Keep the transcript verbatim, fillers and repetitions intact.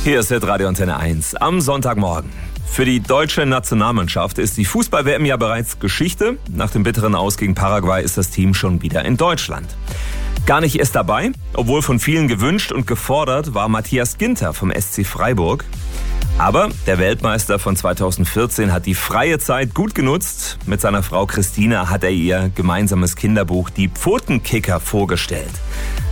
Hier ist Hitradio Antenne eins am Sonntagmorgen. Für die deutsche Nationalmannschaft ist die Fußball-W M ja bereits Geschichte. Nach dem bitteren Aus gegen Paraguay ist das Team schon wieder in Deutschland. Gar nicht erst dabei, obwohl von vielen gewünscht und gefordert, war Matthias Ginter vom S C Freiburg. Aber der Weltmeister von zweitausendvierzehn hat die freie Zeit gut genutzt. Mit seiner Frau Christina hat er ihr gemeinsames Kinderbuch Die Pfotenkicker vorgestellt.